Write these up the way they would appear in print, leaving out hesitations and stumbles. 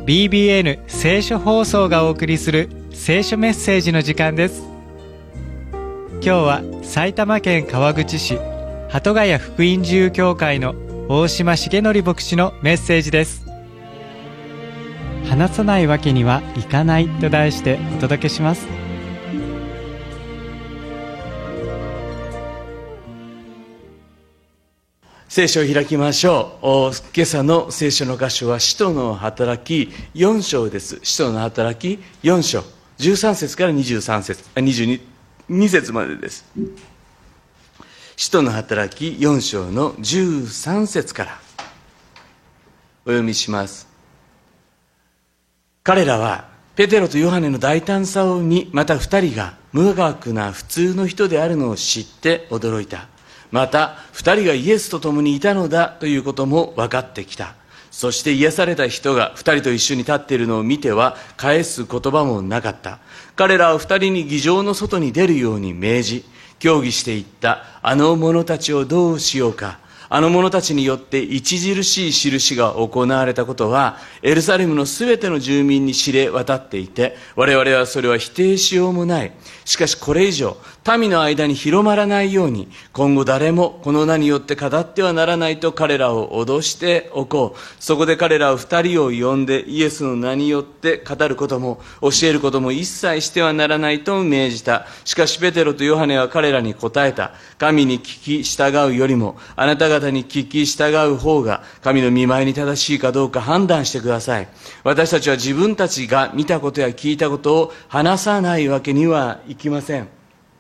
BBN 聖書放送がお送りする聖書メッセージの時間です。今日は埼玉県川口市鳩ヶ谷福音自由教会の大島重則牧師のメッセージです。話さないわけにはいかないと題してお届けします。 聖書を開きましょう。今朝の聖書の箇所は使徒の働き4章です。使徒の働き4章13節から22節までです。使徒の働き4章の13節からお読みします。彼らはペテロとヨハネの大胆さを見、また2人が無学な普通の人であるのを知って驚いた。また2人がイエスと共にいたのだということも分かってきた。そして癒された人が2人と一緒に立っているのを見ては返す言葉もなかった。彼らは2人に議場の外に出るように命じ、協議していった。あの者たちをどうしようか。あの者たちによって著しい印が行われたことはエルサレムのすべての住民に知れ渡っていて、我々はそれは否定しようもない。しかしこれ以上民の間に広まらないように、今後誰もこの名によって語ってはならないと彼らを脅しておこう。そこで彼らは2人を呼んで、イエスの名によって語ることも教えることも一切してはならないと命じた。しかしペテロとヨハネは彼らに答えた。神に聞き従うよりもあなた方に聞き従う方が神の御前に正しいかどうか判断してください。私たちは自分たちが見たことや聞いたことを話さないわけにはいきません。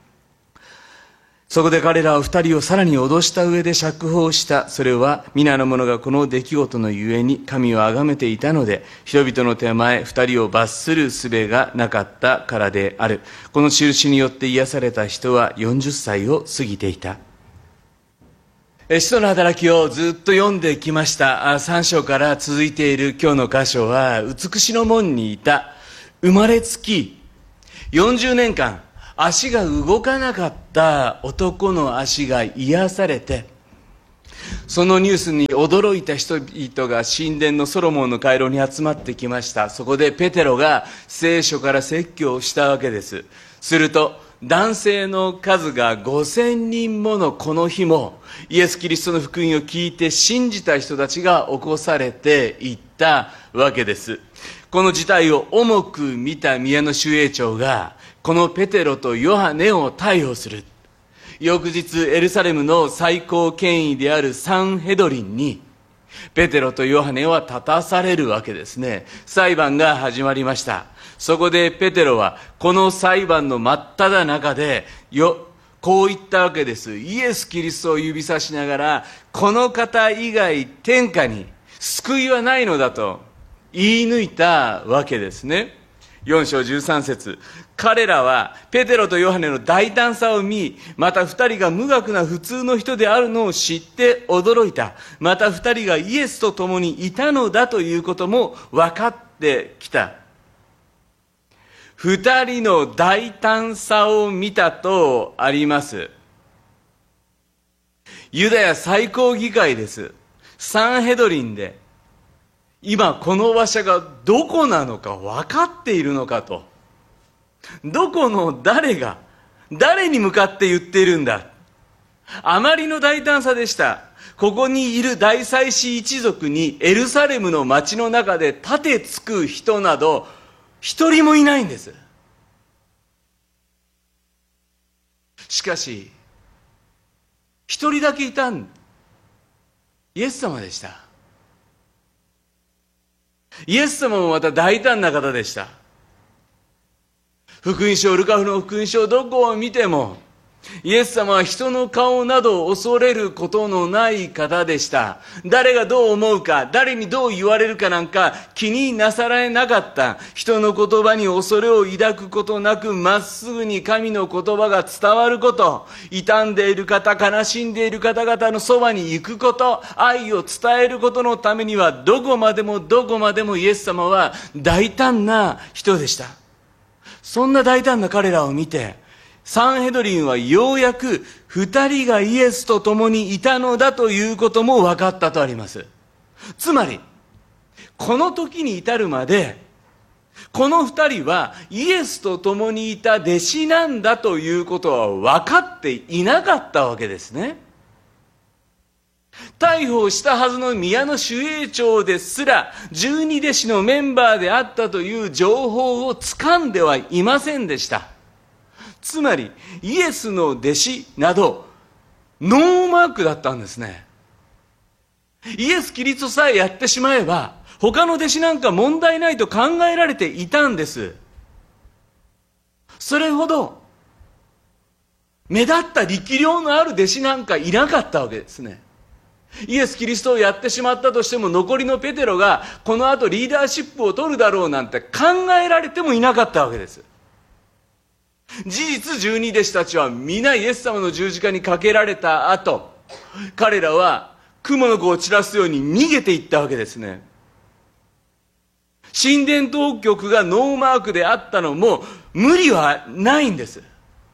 そこで彼らは2人をさらに脅した上で釈放した。それは皆の者がこの出来事のゆえに神を崇めていたので、人々の手前2人を罰する術がなかったからである。この印によって癒された人は40歳を過ぎていた。使徒の働きをずっと読んできました。3章から続いている今日の箇所は、美しの門にいた生まれつき40年間足が動かなかった男の足が癒されて、そのニュースに驚いた人々が神殿のソロモンの回廊に集まってきました。そこでペテロが聖書から説教をしたわけです。すると男性の数が5000人ものこの日もイエス・キリストの福音を聞いて信じた人たちが起こされていったわけです。この事態を重く見た宮の守衛長がこのペテロとヨハネを逮捕する。翌日エルサレムの最高権威であるサンヘドリンにペテロとヨハネは立たされるわけですね。裁判が始まりました。そこでペテロはこの裁判の真っ只中でこう言ったわけです。イエス・キリストを指さしながら、この方以外天下に救いはないのだと言い抜いたわけですね。4章13節、彼らはペテロとヨハネの大胆さを見、また2人が無学な普通の人であるのを知って驚いた。また2人がイエスと共にいたのだということも分かってきた。2人の大胆さを見たとあります。ユダヤ最高議会です。サンヘドリンで今この場所がどこなのか分かっているのかと、どこの誰が誰に向かって言っているんだ、あまりの大胆さでした。ここにいる大祭司一族にエルサレムの町の中で立てつく人など一人もいないんです。しかし一人だけいたイエス様でした。イエス様もまた大胆な方でした。福音書、ルカの福音書どこを見てもイエス様は人の顔などを恐れることのない方でした。誰がどう思うか、誰にどう言われるかなんか気になさられなかった。人の言葉に恐れを抱くことなく、まっすぐに神の言葉が伝わること、傷んでいる方、悲しんでいる方々のそばに行くこと、愛を伝えることのためにはどこまでもイエス様は大胆な人でした。そんな大胆な彼らを見て、サンヘドリンはようやく2人がイエスと共にいたのだということも分かったとあります。つまりこの時に至るまで、この二人はイエスと共にいた弟子なんだということは分かっていなかったわけですね。逮捕したはずの宮の守衛長ですら、十二弟子のメンバーであったという情報を掴んではいませんでした。つまり、イエスの弟子など、ノーマークだったんですね。イエス・キリストさえやってしまえば、他の弟子なんか問題ないと考えられていたんです。それほど、目立った力量のある弟子なんかいなかったわけですね。イエス・キリストをやってしまったとしても、残りのペテロがこの後リーダーシップを取るだろうなんて考えられてもいなかったわけです。事実、十二弟子たちは皆イエス様の十字架にかけられた後、彼らは蜘蛛の子を散らすように逃げていったわけですね。神殿当局がノーマークであったのも無理はないんです。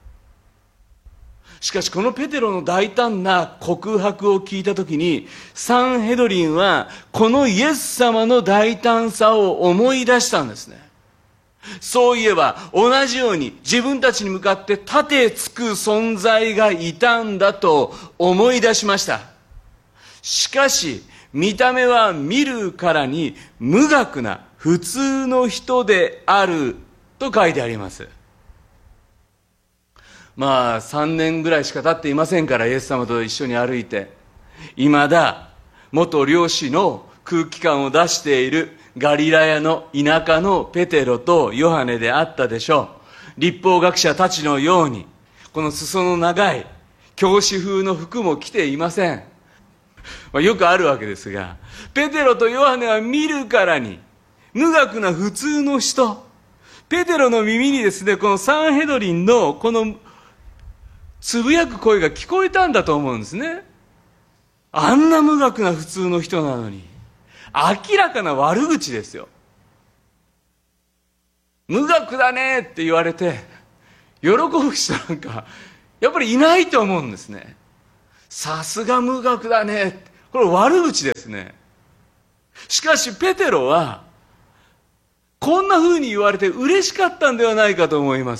しかしこのペテロの大胆な告白を聞いたときに、サンヘドリンはこのイエス様の大胆さを思い出したんですね。そういえば同じように自分たちに向かって立てつく存在がいたんだと思い出しました。しかし見た目は見るからに無学な普通の人であると書いてあります。まあ3年ぐらいしか経っていませんから、イエス様と一緒に歩いて、未だ元漁師の空気感を出しているガリラヤの田舎のペテロとヨハネであったでしょう。律法学者たちのようにこの裾の長い教師風の服も着ていません。よくあるわけですが、ペテロとヨハネは見るからに無学な普通の人。ペテロの耳にですね、このサンヘドリンのこのつぶやく声が聞こえたんだと思うんですね。あんな無学な普通の人なのに、明らかな悪口ですよ。無学だねって言われて喜ぶ人なんかやっぱりいないと思うんですね。さすが無学だね、これ悪口ですね。しかしペテロはこんな風に言われて嬉しかったんではないかと思います。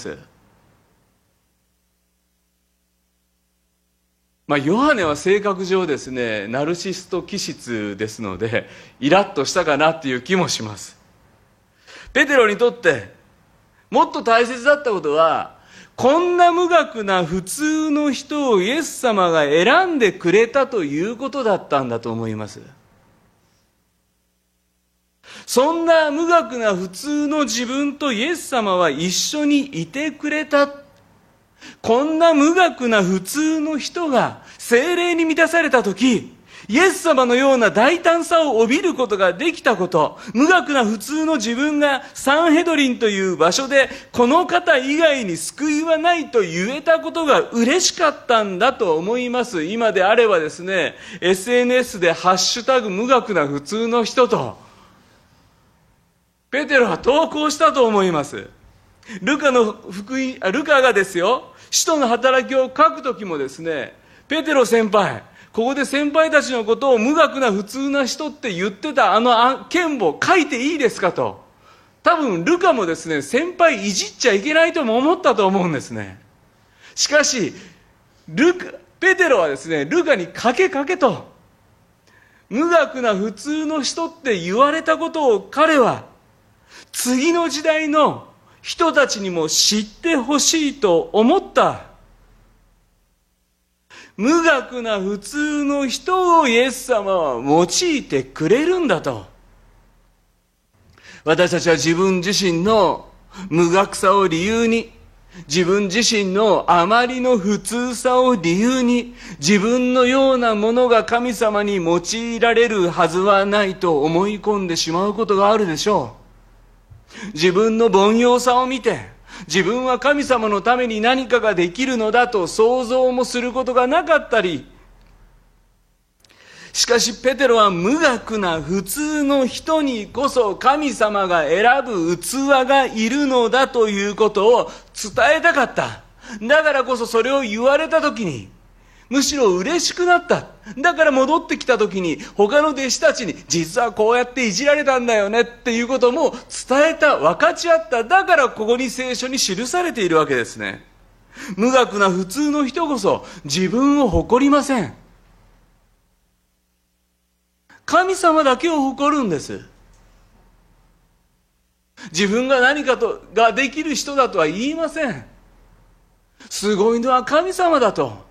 ヨハネは性格上ですね、ナルシスト気質ですので、イラッとしたかなっていう気もします。ペテロにとってもっと大切だったことは、こんな無学な普通の人をイエス様が選んでくれたということだったんだと思います。そんな無学な普通の自分とイエス様は一緒にいてくれた。こんな無学な普通の人が聖霊に満たされたとき、イエス様のような大胆さを帯びることができたこと、無学な普通の自分がサンヘドリンという場所でこの方以外に救いはないと言えたことが嬉しかったんだと思います。今であればですね、SNS でハッシュタグ無学な普通の人とペテロは投稿したと思います。ルカがですよ、使徒の働きを書くときもですね、ペテロ先輩、ここで先輩たちのことを無学な普通な人って言ってたあの剣を書いていいですかと。多分ルカもですね、先輩いじっちゃいけないとも思ったと思うんですね。しかしペテロはですね、ルカに書けと無学な普通の人って言われたことを彼は次の時代の人たちにも知ってほしいと思った。無学な普通の人をイエス様は用いてくれるんだと。私たちは自分自身の無学さを理由に、自分自身のあまりの普通さを理由に、自分のようなものが神様に用いられるはずはないと思い込んでしまうことがあるでしょう。自分の凡庸さを見て、自分は神様のために何かができるのだと想像もすることがなかったり、しかしペテロは無学な普通の人にこそ神様が選ぶ器がいるのだということを伝えたかった。だからこそそれを言われたときに、 むしろ嬉しくなった。だから戻ってきた時に他の弟子たちに実はこうやっていじられたんだよねっていうことも伝えた、分かち合った。だからここに聖書に記されているわけですね。無学な普通の人こそ自分を誇りません。神様だけを誇るんです。自分が何かができる人だとは言いません。すごいのは神様だと。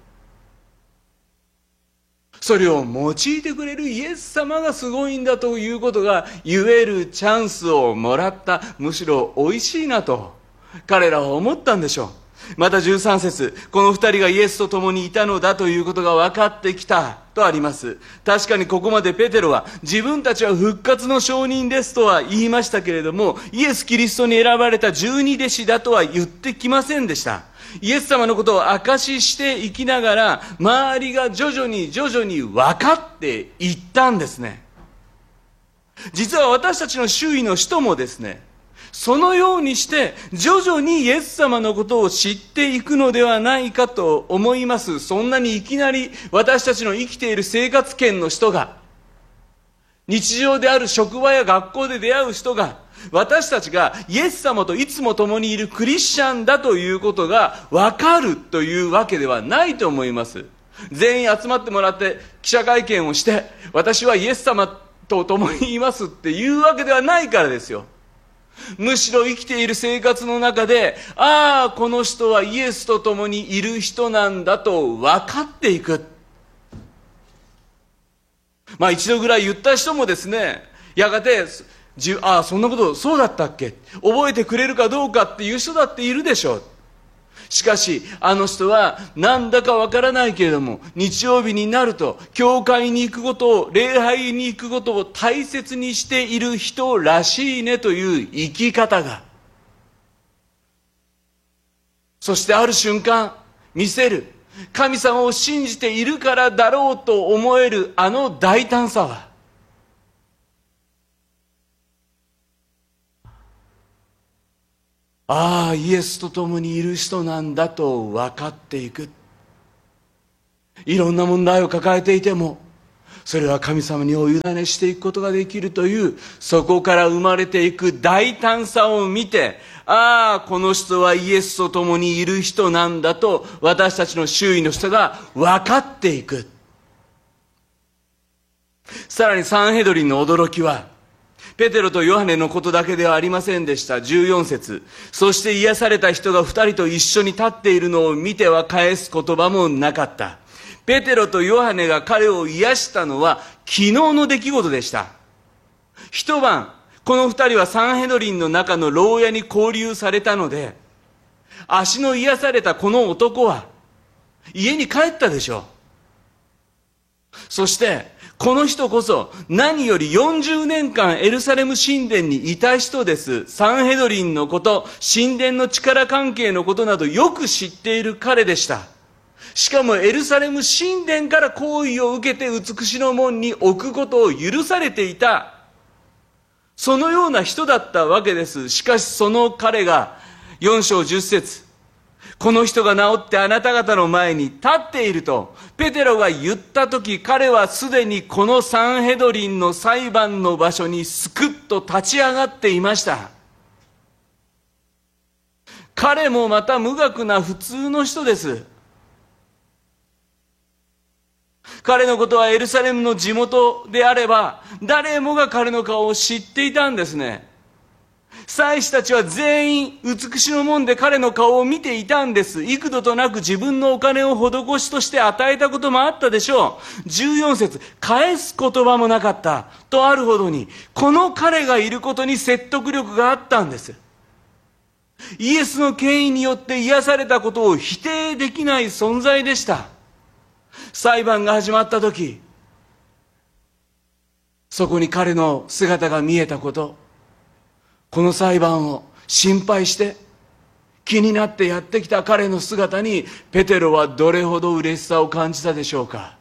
それを用いてくれるイエス様がすごいんだということが言えるチャンスをもらった。むしろ美味しいなと彼らは思ったんでしょう。また13節、この二人がイエスと共にいたのだということが分かってきたとあります。確かにここまでペテロは自分たちは復活の証人ですとは言いましたけれども、イエス・キリストに選ばれた12弟子だとは言ってきませんでした。イエス様のことを証ししていきながら、周りが徐々に分かっていったんですね。実は私たちの周囲の人もですね、そのようにして徐々にイエス様のことを知っていくのではないかと思います。そんなにいきなり私たちの生きている生活圏の人が、日常である職場や学校で出会う人が、私たちがイエス様といつも共にいるクリスチャンだということが分かるというわけではないと思います。全員集まってもらって記者会見をして、私はイエス様と共にいますっていうわけではないからですよ。むしろ生きている生活の中で、ああ、この人はイエスと共にいる人なんだと分かっていく。一度ぐらい言った人もですね、やがてそんなことそうだったっけ、覚えてくれるかどうかっていう人だっているでしょう。しかしあの人はなんだかわからないけれども、日曜日になると教会に行くことを、礼拝に行くことを大切にしている人らしいねという生き方が、そしてある瞬間見せる神様を信じているからだろうと思えるあの大胆さは、ああ、イエスと共にいる人なんだと分かっていく。いろんな問題を抱えていても、それは神様にお委ねしていくことができるという、そこから生まれていく大胆さを見て、ああ、この人はイエスと共にいる人なんだと私たちの周囲の人が分かっていく。さらにサンヘドリンの驚きは、ペテロとヨハネのことだけではありませんでした。14節、そして癒された人が2人と一緒に立っているのを見ては返す言葉もなかった。ペテロとヨハネが彼を癒したのは昨日の出来事でした。一晩この2人はサンヘドリンの中の牢屋に拘留されたので、足の癒されたこの男は家に帰ったでしょう。そしてこの人こそ何より40年間エルサレム神殿にいた人です。サンヘドリンのこと、神殿の力関係のことなどよく知っている彼でした。しかもエルサレム神殿から行為を受けて美しの門に置くことを許されていた、そのような人だったわけです。しかしその彼が4章10節、この人が治ってあなた方の前に立っているとペテロが言ったとき、彼はすでにこのサンヘドリンの裁判の場所にすくっと立ち上がっていました。彼もまた無学な普通の人です。彼のことはエルサレムの地元であれば誰もが彼の顔を知っていたんですね。祭司たちは全員美しの門で彼の顔を見ていたんです。幾度となく自分のお金を施しとして与えたこともあったでしょう。14節、返す言葉もなかったとあるほどに、この彼がいることに説得力があったんです。イエスの権威によって癒されたことを否定できない存在でした。裁判が始まった時、そこに彼の姿が見えたこと、この裁判を心配して気になってやってきた彼の姿にペテロはどれほど嬉しさを感じたでしょうか。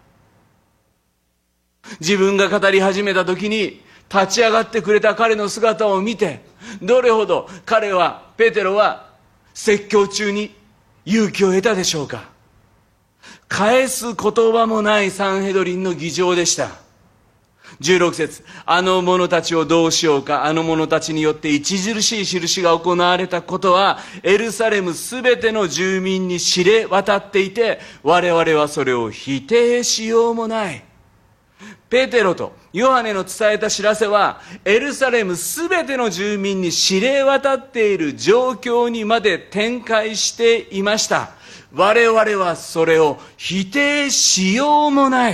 自分が語り始めた時に立ち上がってくれた彼の姿を見て、どれほどペテロは説教中に勇気を得たでしょうか。 返す言葉もないサンヘドリンの議場でした。16節、あの者たちをどうしようか。あの者たちによって著しい印が行われたことはエルサレムすべての住民に知れ渡っていて、我々はそれを否定しようもない。ペテロとヨハネの伝えた知らせはエルサレムすべての住民に知れ渡っている状況にまで展開していました。我々はそれを否定しようもない。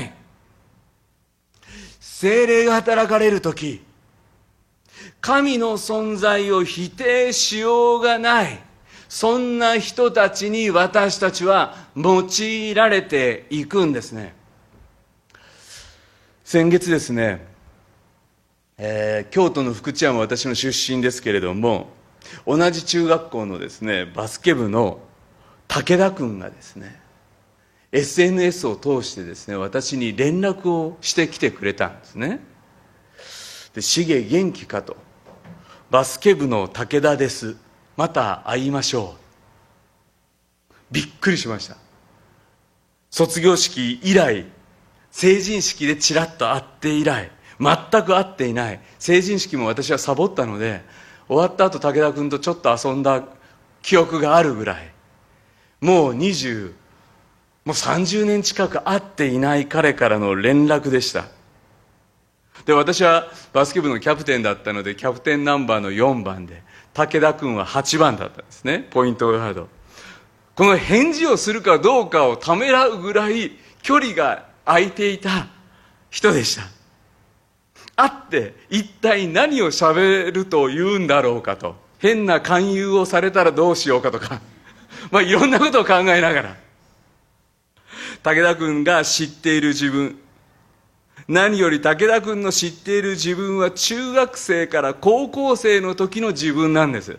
聖霊が働かれるとき、神の存在を否定しようがない。そんな人たちに私たちは用いられていくんですね。先月ですね、京都の福知山は私の出身ですけれども、同じ中学校のですね、バスケ部の武田君がですね、SNS を通してですね、私に連絡をしてきてくれたんですね。で、しげ元気かと。バスケ部の武田です。また会いましょう。びっくりしました。卒業式以来、成人式でちらっと会って以来、全く会っていない。成人式も私はサボったので、終わった後武田君とちょっと遊んだ記憶があるぐらい、もう30年近く会っていない彼からの連絡でした。で、私はバスケ部のキャプテンだったので、キャプテンナンバーの4番で、武田君は8番だったんですね、ポイントガード。この返事をするかどうかをためらうぐらい距離が空いていた人でした。会って一体何を喋ると言うんだろうかと、変な勧誘をされたらどうしようかとかいろんなことを考えながら、武田君が知っている自分、何より武田君の知っている自分は中学生から高校生の時の自分なんです。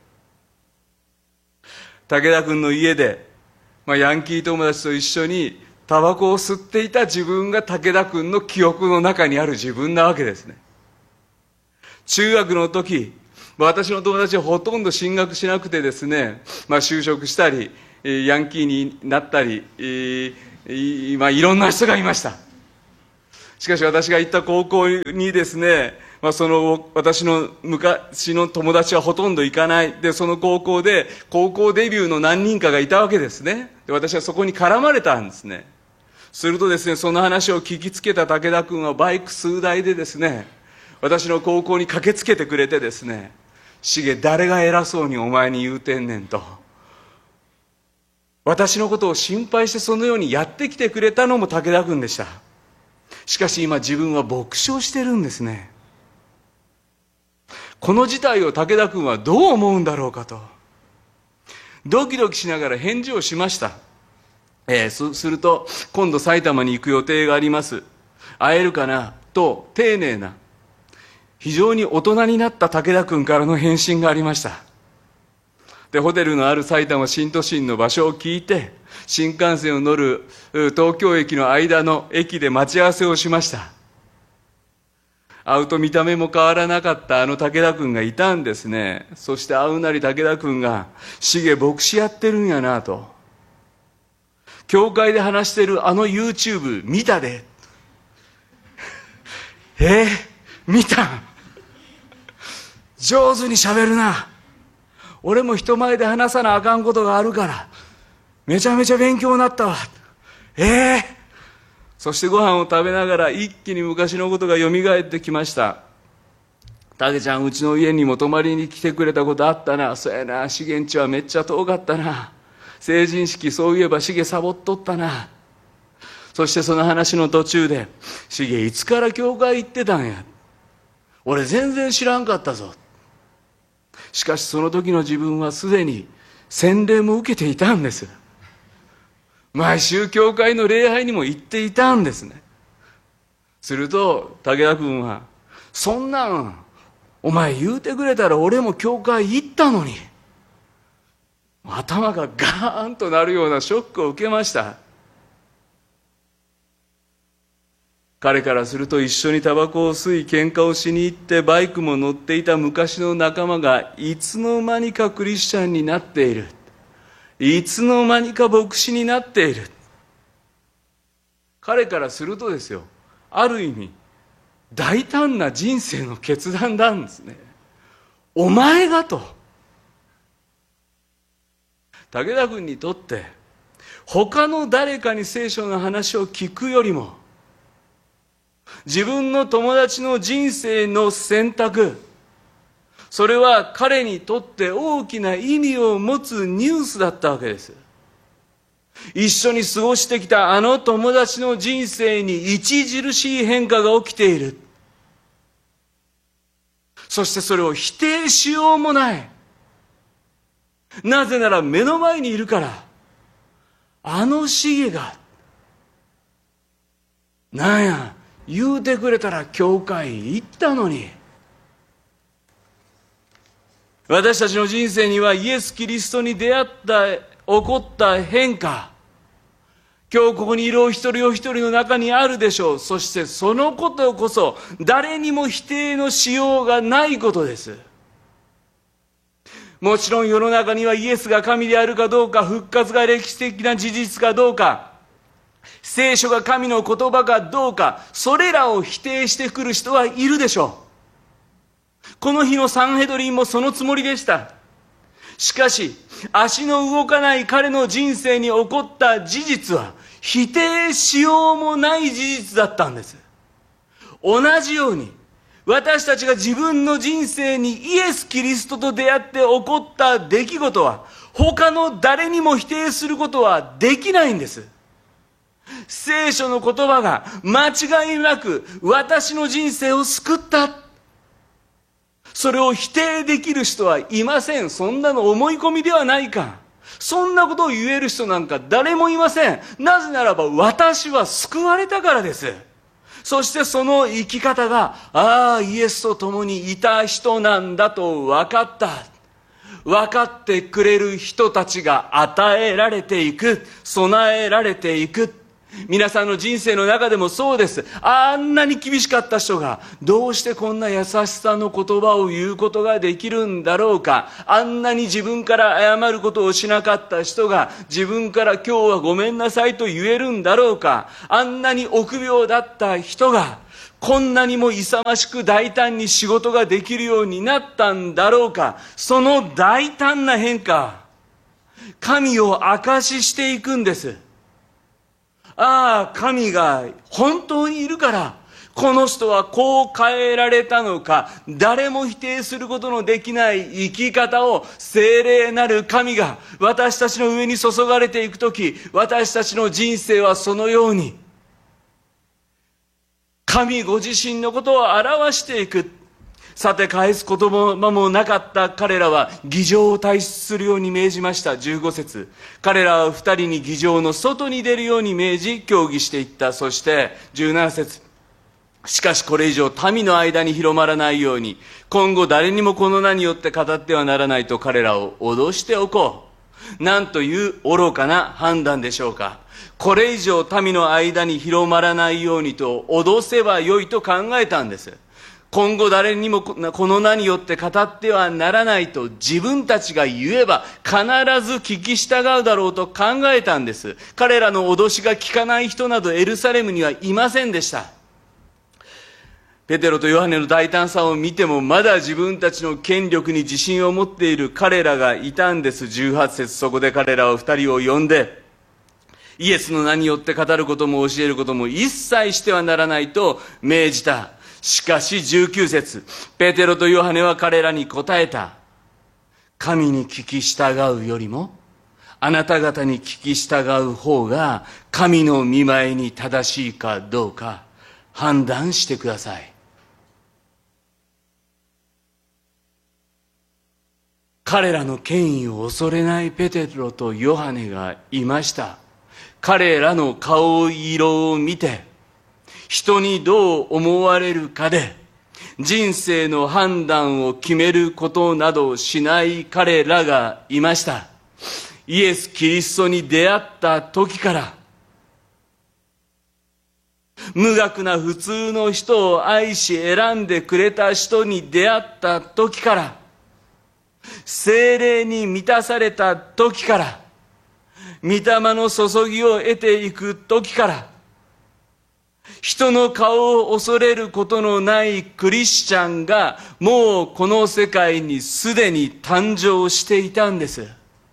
武田君の家で、ヤンキー友達と一緒にタバコを吸っていた自分が武田君の記憶の中にある自分なわけですね。中学の時、私の友達はほとんど進学しなくてですね、就職したりヤンキーになったり、いろんな人がいました。しかし私が行った高校にですね、その私の昔の友達はほとんど行かない。で、その高校で高校デビューの何人かがいたわけですね。で、私はそこに絡まれたんですね。するとですね、その話を聞きつけた武田君はバイク数台でですね、私の高校に駆けつけてくれてですね、しげ、誰が偉そうにお前に言うてんねんと、私のことを心配してそのようにやってきてくれたのも武田君でした。しかし今自分は牧師をしてるんですね。この事態を武田君はどう思うんだろうかとドキドキしながら返事をしました。すると、今度埼玉に行く予定があります、会えるかなと丁寧な、非常に大人になった武田君からの返信がありました。で、ホテルのある埼玉新都心の場所を聞いて、新幹線を乗る東京駅の間の駅で待ち合わせをしました。会うと見た目も変わらなかったあの武田君がいたんですね。そして会うなり武田君が、しげ、牧師やってるんやなと、教会で話してるあの YouTube 見たで見た、上手に喋るな、俺も人前で話さなあかんことがあるからめちゃめちゃ勉強になったわ。そしてご飯を食べながら一気に昔のことがよみがえってきました。たけちゃん、うちの家にも泊まりに来てくれたことあったな。そうやな、しげんちはめっちゃ遠かったな。成人式そういえばしげサボっとったな。そしてその話の途中で、しげ、いつから教会行ってたんや、俺全然知らんかったぞ。しかしその時の自分はすでに洗礼も受けていたんです。毎週教会の礼拝にも行っていたんですね。すると武田君は、そんなんお前言うてくれたら俺も教会行ったのに。頭がガーンとなるようなショックを受けました。彼からすると、一緒にタバコを吸い喧嘩をしに行ってバイクも乗っていた昔の仲間がいつの間にかクリスチャンになっている、いつの間にか牧師になっている。 彼からするとですよ、ある意味大胆な人生の決断なんですね。お前がと。武田君にとって他の誰かに聖書の話を聞くよりも、自分の友達の人生の選択、それは彼にとって大きな意味を持つニュースだったわけです。一緒に過ごしてきたあの友達の人生に著しい変化が起きている。そしてそれを否定しようもない。なぜなら目の前にいるから。あのシゲが、なんや、言うてくれたら教会行ったのに。私たちの人生にはイエス・キリストに出会った、起こった変化、今日ここにいるお一人お一人の中にあるでしょう。そしてそのことこそ誰にも否定のしようがないことです。もちろん世の中にはイエスが神であるかどうか、復活が歴史的な事実かどうか、聖書が神の言葉かどうか、それらを否定してくる人はいるでしょう。この日のサンヘドリンもそのつもりでした。しかし、足の動かない彼の人生に起こった事実は、否定しようもない事実だったんです。同じように、私たちが自分の人生にイエス・キリストと出会って起こった出来事は、他の誰にも否定することはできないんです。聖書の言葉が間違いなく私の人生を救った。それを否定できる人はいません。そんなの思い込みではないか。そんなことを言える人なんか誰もいません。なぜならば私は救われたからです。そしてその生き方が、イエスと共にいた人なんだと分かった。分かってくれる人たちが与えられていく。備えられていく。皆さんの人生の中でもそうです。あんなに厳しかった人がどうしてこんな優しさの言葉を言うことができるんだろうか。あんなに自分から謝ることをしなかった人が自分から今日はごめんなさいと言えるんだろうか。あんなに臆病だった人がこんなにも勇ましく大胆に仕事ができるようになったんだろうか。その大胆な変化、神を証ししていくんです。神が本当にいるから、この人はこう変えられたのか、誰も否定することのできない生き方を聖霊なる神が私たちの上に注がれていくとき、私たちの人生はそのように、神ご自身のことを表していく。さて返す言葉もなかった彼らは議場を退出するように命じました。15節。彼らは二人に議場の外に出るように命じ協議していった。そして17節。しかしこれ以上民の間に広まらないように、今後誰にもこの名によって語ってはならないと彼らを脅しておこう。なんという愚かな判断でしょうか。これ以上民の間に広まらないようにと脅せばよいと考えたんです。今後誰にもこの名によって語ってはならないと自分たちが言えば必ず聞き従うだろうと考えたんです。彼らの脅しが効かない人などエルサレムにはいませんでした。ペテロとヨハネの大胆さを見てもまだ自分たちの権力に自信を持っている彼らがいたんです。18節。そこで彼らは二人を呼んで、イエスの名によって語ることも教えることも一切してはならないと命じた。しかし19節。ペテロとヨハネは彼らに答えた。神に聞き従うよりもあなた方に聞き従う方が神の御前に正しいかどうか判断してください。彼らの権威を恐れないペテロとヨハネがいました。彼らの顔色を見て人にどう思われるかで人生の判断を決めることなどしない彼らがいました。イエス・キリストに出会った時から無学な普通の人を愛し選んでくれた人に出会った時から、聖霊に満たされた時から、御霊の注ぎを得ていく時から、 人の顔を恐れることのないクリスチャンがもうこの世界にすでに誕生していたんです。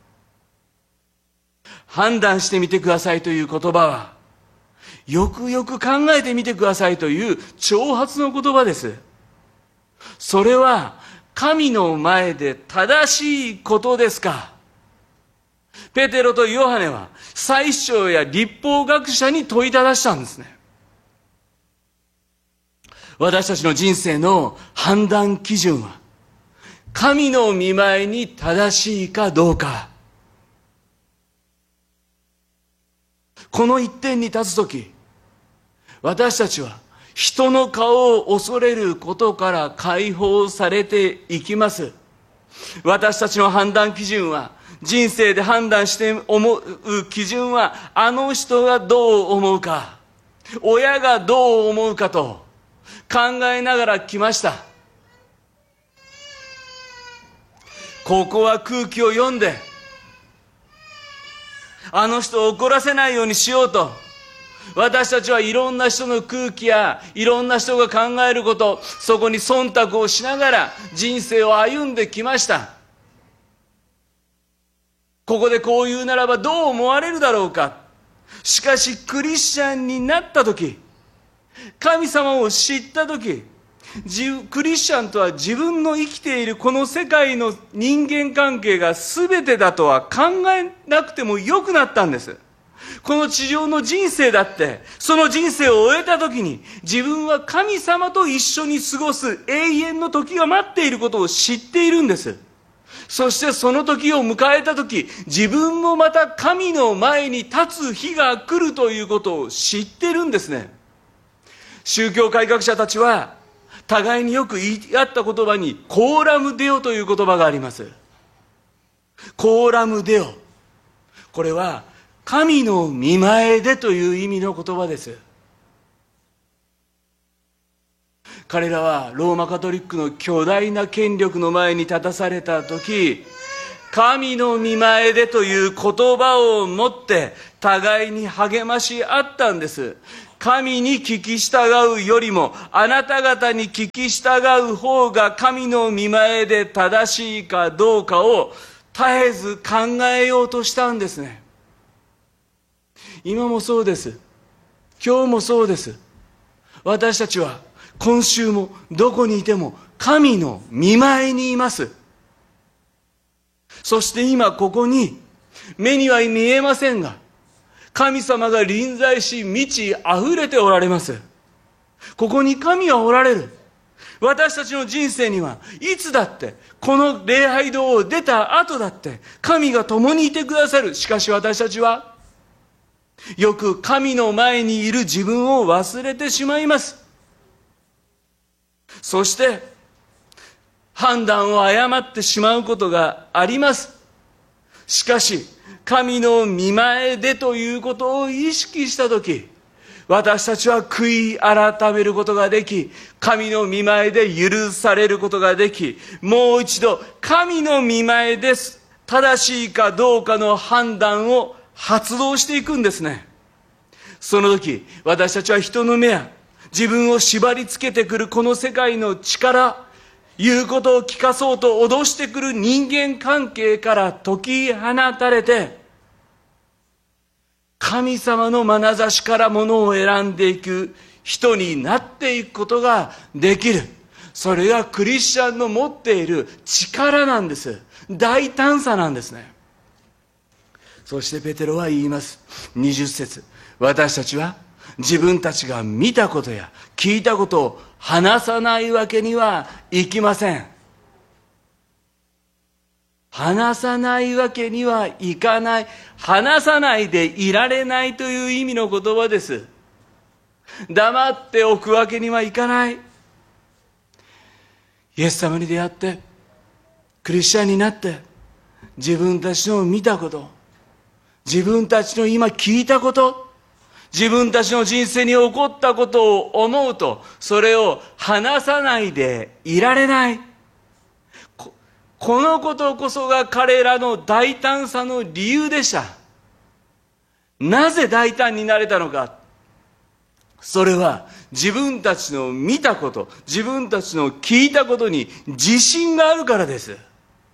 判断してみてくださいという言葉は、よくよく考えてみてくださいという挑発の言葉です。それは神の前で正しいことですか？ペテロとヨハネは祭司長や律法学者に問いただしたんですね。私たちの人生の判断基準は神の御前に正しいかどうか。この一点に立つとき、私たちは人の顔を恐れることから解放されていきます。私たちの判断基準は、人生で判断して思う基準は、あの人がどう思うか、親がどう思うかと考えながら来ました。ここは空気を読んで、あの人を怒らせないようにしようと、私たちはいろんな人の空気やいろんな人が考えること、そこに忖度をしながら人生を歩んできました。ここでこう言うならばどう思われるだろうか。しかしクリスチャンになったとき、神様を知ったとき、クリスチャンとは自分の生きているこの世界の人間関係が全てだとは考えなくてもよくなったんです。この地上の人生だって、その人生を終えた時に自分は神様と一緒に過ごす永遠の時が待っていることを知っているんです。そしてその時を迎えた時、自分もまた神の前に立つ日が来るということを知っているんですね。宗教改革者たちは互いによく言い合った言葉にコーラムデオという言葉があります。コーラムデオ、これは神の御前でという意味の言葉です。彼らはローマカトリックの巨大な権力の前に立たされた時、神の御前でという言葉を持って互いに励まし合ったんです。神に聞き従うよりもあなた方に聞き従う方が神の御前で正しいかどうかを絶えず考えようとしたんですね。今もそうです。今日もそうです。私たちは今週もどこにいても神の御前にいます。そして今ここに目には見えませんが、神様が臨在し満ち溢れておられます。ここに神はおられる。私たちの人生にはいつだってこの礼拝堂を出た後だって神が共にいてくださる。しかし私たちはよく神の前にいる自分を忘れてしまいます。そして判断を誤ってしまうことがあります。しかし神の御前でということを意識したとき、私たちは悔い改めることができ、神の御前で許されることができ、もう一度神の御前です、正しいかどうかの判断を発動していくんですね。その時私たちは人の目や自分を縛り付けてくるこの世界の力、言うことを聞かそうと脅してくる人間関係から解き放たれて、神様の眼差しからものを選んでいく人になっていくことができる。それがクリスチャンの持っている力なんです。大胆さなんですね。そしてペテロは言います。20節、私たちは自分たちが見たことや聞いたことを話さないわけにはいきません。話さないわけにはいかない。話さないでいられないという意味の言葉です。黙っておくわけにはいかない。イエス様に出会ってクリスチャンになって、自分たちの見たこと、自分たちの今聞いたこと、自分たちの人生に起こったことを思うと、それを話さないでいられない。このことこそが彼らの大胆さの理由でした。なぜ大胆になれたのか。 それは自分たちの見たこと、自分たちの聞いたことに自信があるからです。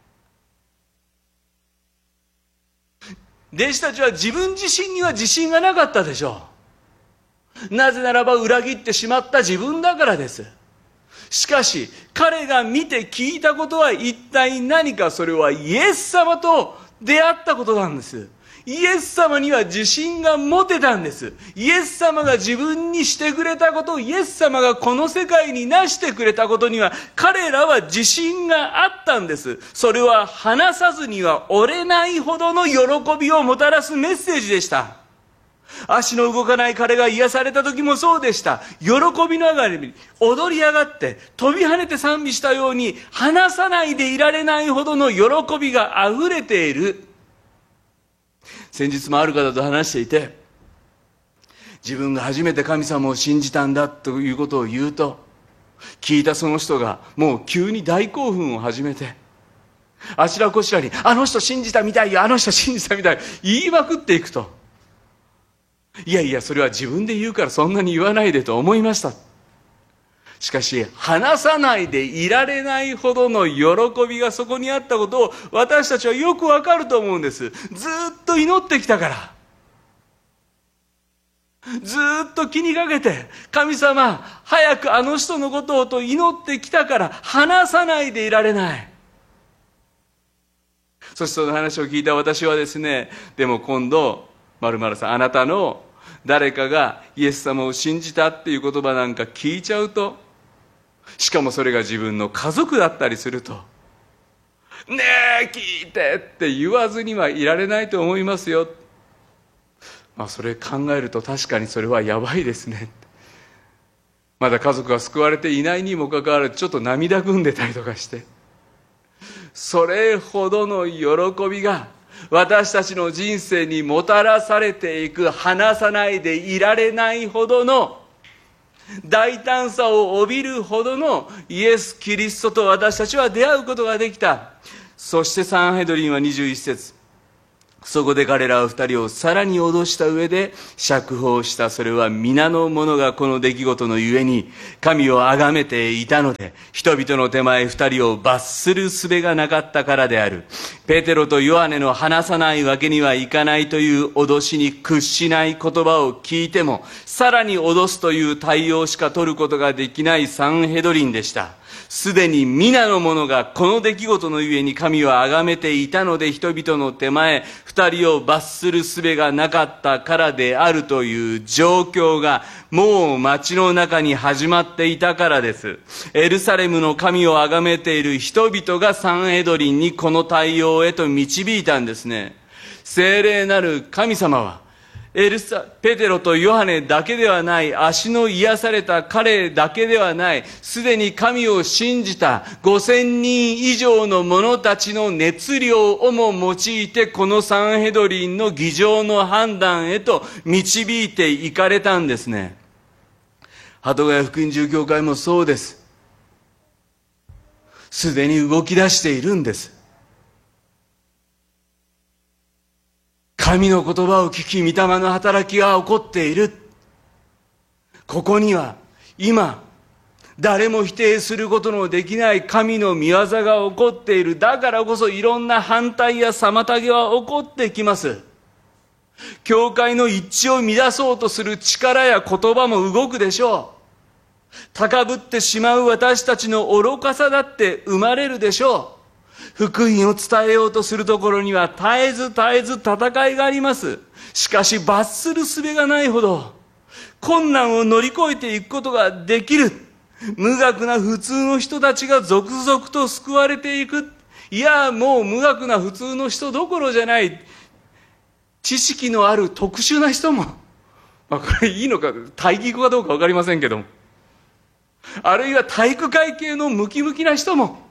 弟子たちは自分自身には自信がなかったでしょう。なぜならば裏切ってしまった自分だからです。しかし彼が見て聞いたことは一体何か。それはイエス様と出会ったことなんです。イエス様には自信が持てたんです。イエス様が自分にしてくれたこと、イエス様がこの世界になしてくれたことには彼らは自信があったんです。それは話さずには折れないほどの喜びをもたらすメッセージでした。足の動かない彼が癒された時もそうでした。喜びのあがりに踊り上がって飛び跳ねて賛美したように、話さないでいられないほどの喜びがあふれている。先日もある方と話していて、自分が初めて神様を信じたんだということを言うと、聞いたその人がもう急に大興奮を始めて、あちらこちらにあの人信じたみたいよ、あの人信じたみたい、言いまくっていくと、いやいやそれは自分で言うからそんなに言わないでと思いました。しかし話さないでいられないほどの喜びがそこにあったことを私たちはよくわかると思うんです。ずっと祈ってきたから、ずっと気にかけて、神様早くあの人のことをと祈ってきたから話さないでいられない。そしてその話を聞いた私はですね、でも今度〇〇さん、あなたの誰かがイエス様を信じたっていう言葉なんか聞いちゃうと、しかもそれが自分の家族だったりすると、ねえ聞いてって言わずにはいられないと思いますよ。それ考えると確かにそれはやばいですね。まだ家族が救われていないにもかかわらずちょっと涙ぐんでたりとかして、それほどの喜びが私たちの人生にもたらされていく、話さないでいられないほどの大胆さを帯びるほどのイエス・キリストと私たちは出会うことができた。そしてサンヘドリンは21節、そこで彼らは二人をさらに脅した上で釈放した。それは皆の者がこの出来事のゆえに神を崇めていたので、人々の手前二人を罰する術がなかったからである。ペテロとヨハネの話さないわけにはいかないという脅しに屈しない言葉を聞いても、さらに脅すという対応しか取ることができないサンヘドリンでした。すでに皆の者がこの出来事のゆえに神を崇めていたので、人々の手前二人を罰する術がなかったからであるという状況がもう街の中に始まっていたからです。エルサレムの神を崇めている人々がサンヘドリンにこの対応へと導いたんですね。聖霊なる神様はペテロとヨハネだけではない、足の癒された彼だけではない、すでに神を信じた5000人以上の者たちの熱量をも用いて、このサンヘドリンの議場の判断へと導いていかれたんですね。鳩ヶ谷福音住教会もそうです。すでに動き出しているんです。神の言葉を聞き、御霊の働きが起こっている。ここには今誰も否定することのできない神の御業が起こっている。だからこそいろんな反対や妨げは起こってきます。教会の一致を乱そうとする力や言葉も動くでしょう。高ぶってしまう私たちの愚かさだって生まれるでしょう。福音を伝えようとするところには絶えず戦いがあります。しかし罰する術がないほど困難を乗り越えていくことができる。無学な普通の人たちが続々と救われていく。いやもう無学な普通の人どころじゃない、知識のある特殊な人も、これいいのか対義語かどうか分かりませんけども、あるいは体育会系のムキムキな人も、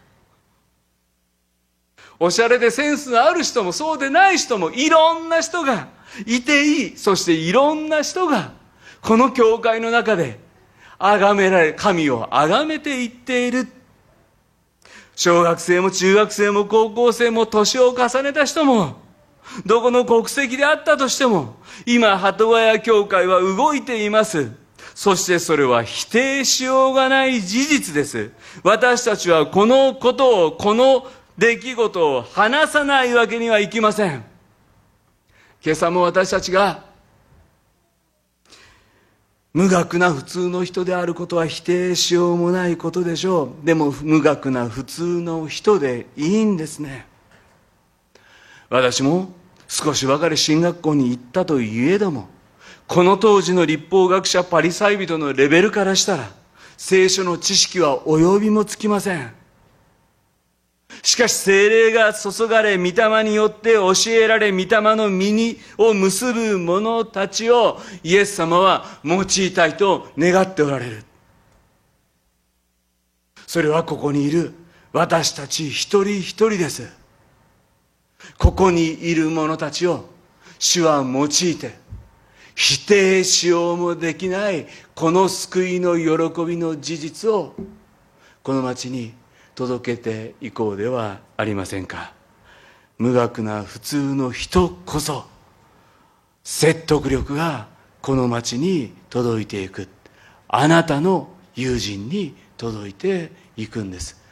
おしゃれでセンスのある人もそうでない人も、いろんな人がいていい。そしていろんな人がこの教会の中で崇められ、神を崇めていっている。小学生も中学生も高校生も年を重ねた人も、どこの国籍であったとしても、今鳩ヶ谷教会は動いています。 そしてそれは否定しようがない事実です。私たちはこのことを、この出来事を話さないわけにはいきません。今朝も私たちが無学な普通の人であることは否定しようもないことでしょう。でも無学な普通の人でいいんですね。私も少しばかり進学校に行ったといえども、この当時の律法学者パリサイ人のレベルからしたら、聖書の知識は及びもつきません。しかし聖霊が注がれ、御霊によって教えられ、御霊の実を結ぶ者たちをイエス様は用いたいと願っておられる。それはここにいる私たち一人一人です。ここにいる者たちを主は用いて、否定しようもできないこの救いの喜びの事実をこの町に届けていこうではありませんか。無学な普通の人こそ説得力がこの町に届いていく。あなたの友人に届いていくんです。